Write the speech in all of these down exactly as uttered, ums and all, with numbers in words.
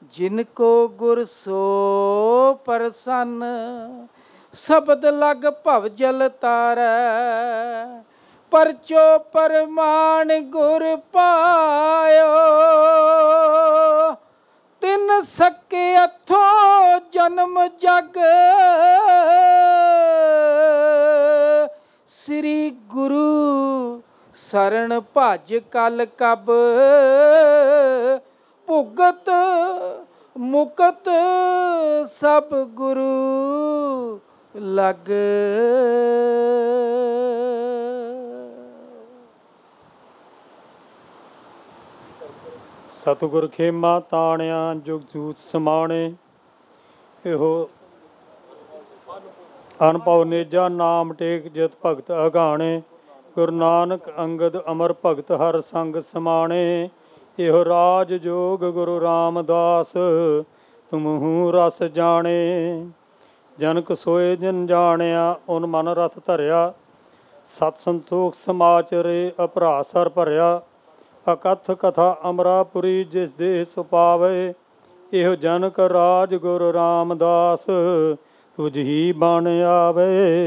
जिनको गुर सो प्रसन्न, शब्द लग भव जल तारै। परचो परमान गुर पायो, तिन सके अथो जन्म जग। श्री गुरु शरण भज कल कब, भुगत मुकत सब गुरु लग। सतगुर खेमा ताणिया जुग जूत समाणे। ਇਹੋ ਅਨਭਉ ਨੇਜਾ ਨਾਮ ਟੇਕ ਜਿਤ ਭਗਤ ਅਗਾਣੇ। ਗੁਰੂ ਨਾਨਕ ਅੰਗਦ ਅਮਰ ਭਗਤ ਹਰ ਸੰਗ ਸਮਾਣੇ। ਇਹੋ ਰਾਜ ਜੋਗ ਗੁਰੂ ਰਾਮਦਾਸ ਤੁਮਹੂ ਰਸ ਜਾਣੇ। ਜਨਕ ਸੋਏ ਜਿਨ ਜਾਣਿਆ ਉਨ ਮਨ ਰਥ ਧਰਿਆ। ਸਤ ਸੰਤੋਖ ਸਮਾਚਰੇ ਅਪਰਾਸਰ ਭਰਿਆ। ਅਕਥ ਕਥਾ ਅਮਰਾਪੁਰੀ ਜਿਸ ਦੇ ਸੁਪਾਵੇ। ਇਹੋ ਜਨਕ ਰਾਜ ਗੁਰੂ ਰਾਮਦਾਸ ਤੁਝ ਹੀ ਬਣ ਆਵੇ।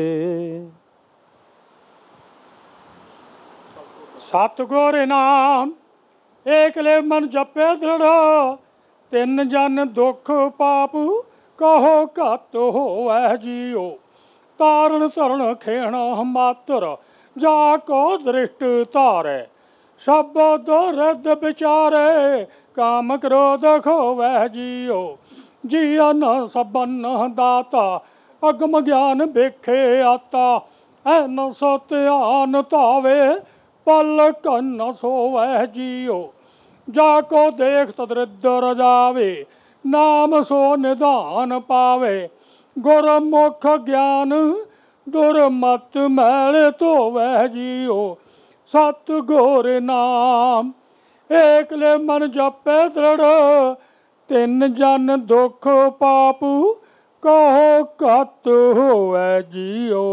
ਸਤਿਗੁਰ ਨਾਮ ਏਕਲੇ ਮਨ ਜਪੇ ਦ੍ਰਿੜ੍ਹ। ਤਿੰਨ ਜਨ ਦੁਖ ਪਾਪ ਕਹੋ ਘੱਟ ਹੋਵੈ ਜੀਓ। ਤਾਰਨ ਧਰਨ ਖੇਣਾ ਮਾਤਰ ਜਾ ਕੋ ਦ੍ਰਿਸ਼ਟ ਧਾਰੈ। ਸ਼ਬਦ ਰਿਦ ਵਿਚਾਰੇ ਕਾਮ ਕ੍ਰੋਧ ਖੋਵੈ ਜੀਓ। ਜੀਅਨ ਸਬਨ ਦਾਤਾ ਅਗਮ ਗਿਆਨ ਵੇਖੇ ਆਤਾ। ਐਨ ਸੋ ਧਿਆਨ ਧਾਵੇ ਪਲ ਕੰਨ ਸੋਵੈ ਜੀਓ। ਜਾ ਕੋ ਦੇਖ ਤਦਰਿਦਰ ਜਾਵੇ ਨਾਮ ਸੋ ਨਿਧਾਨ ਪਾਵੇ। ਗੁਰਮੁਖ ਗਿਆਨ ਦੁਰਮਤ ਮੈਲ ਧੋਵੈ ਜੀਓ। ਸਤਿਗੁਰ ਨਾਮ ਏਕਲੇ ਮਨ ਜਪੇ ਦ੍ਰਿੜ੍ਹ। ਤਿੰਨ ਜਨ ਦੁਖ ਪਾਪ ਕਹੋ ਘੱਟ ਹੋਵੈ ਜੀਓ।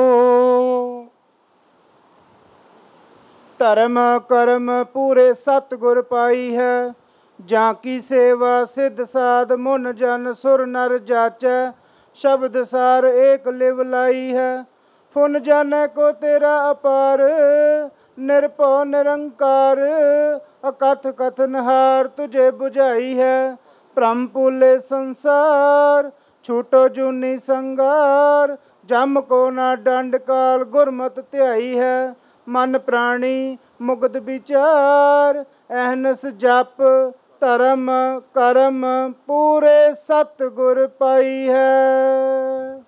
ਧਰਮ ਕਰਮ ਪੂਰੇ ਸਤਿਗੁਰ ਪਾਈ ਹੈ। ਜਾਂ ਕੀ ਸੇਵਾ ਸਿੱਧ ਸਾਧ ਮੁਨ ਜਨ ਸੁਰ ਨਰ ਜਾਚੈ। ਸ਼ਬਦ ਸਾਰ ਏਕ ਲਿਵ ਲਾਈ ਹੈ। ਫੁਨ ਜਾਣੈ ਕੋ ਤੇਰਾ ਅਪਾਰ। ਨਿਰਭਉ ਨਿਰੰਕਾਰ ਅਕਥ ਕਥਨਹਾਰ ਤੁਝੇ ਬੁਝਾਈ ਹੈ। ਭ੍ਰਮ ਭੂਲੇ ਸੰਸਾਰ ਛੂਟੋ ਜੂਨੀ ਸੰਗਾਰ। ਜਮ ਕੋ ਨਾ ਡੰਡ ਕਾਲ ਗੁਰਮਤਿ ਧਿਆਈ ਹੈ। ਮਨ ਪ੍ਰਾਣੀ ਮੁਕਤ ਵਿਚਾਰ ਅਹਨਸ ਜਪ ਧਰਮ ਕਰਮ ਪੂਰੇ ਸਤਿਗੁਰ ਪਾਈ ਹੈ।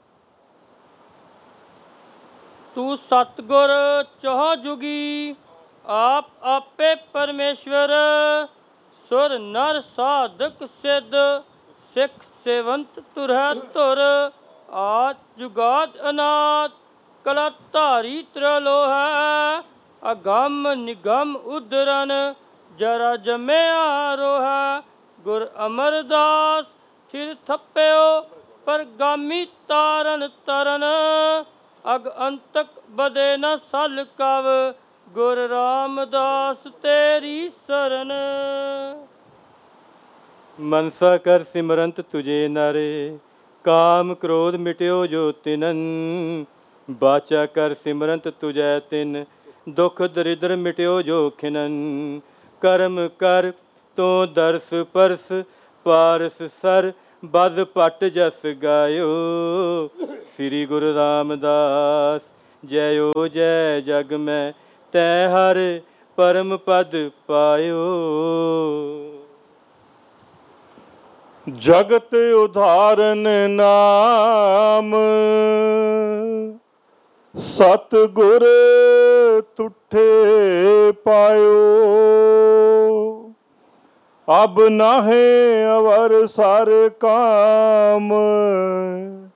ਤੂੰ ਸਤਿਗੁਰ ਚੌ ਜੁਗੀ ਆਪ ਆਪੇ ਪਰਮੇਸ਼ਵਰ। ਸੁਰ ਨਰ ਸਾਧਕ ਸਿੱਧ ਸਿੱਖ ਸੇਵੰਤ ਤੁਰੈ ਧੁਰ। ਆਦ ਜੁਗਾਦ ਅਨਾਦ ਕਲਾ ਧਾਰੀ ਤ੍ਰਿਲੋਹੈ। ਅਗੰਮ ਨਿਗਮ ਉਦਰਨ ਜਰਾ ਜਮਿਆ ਰੋਹੈ। ਗੁਰ ਅਮਰਦਾਸ ਥਿਰ ਥੱਪਿਓ ਪਰਗਾਮੀ ਤਾਰਨ ਤਰਨ। ਅਗ ਅੰਤਕ ਬਦੇ ਨ ਸਲ ਕਵ ਗੁਰ ਰਾਮਦਾਸ ਤੇਰੀ ਸਰਨ। ਮਨਸਾ ਕਰ ਸਿਮਰੰਤ ਤੁਝੇ ਨਾਰੇ ਕਾਮ ਕ੍ਰੋਧ ਮਿਟਿਓ ਜੋ ਤਿਨਨ। ਬਾਚਾ ਕਰ ਸਿਮਰੰਤ ਤੁਝੈ ਤਿਨ ਦੁਖ ਦਰਿਦਰ ਮਿਟਿਓ ਜੋ ਖਿਨਨ। ਕਰਮ ਕਰ ਤੋ ਦਰਸ ਪਰਸ ਪਾਰਸ ਸਰ ਬਦ ਪਟ ਜਸ ਗਾਇਓ। ਸ੍ਰੀ ਗੁਰੂ ਰਾਮਦਾਸ ਜੈਓ ਜੈ ਜਗ ਮੈਂ ਤੈ ਹਰ ਪਰਮ ਪਦ ਪਾਇਓ। ਜਗਤ ਉਧਾਰਨ ਨਾਮ ਸਤਿਗੁਰ ਤੁਠੇ ਪਾਇਓ। ਅਬ ਨਾਹੇ ਅਵਰ ਸਰ ਕਾਮ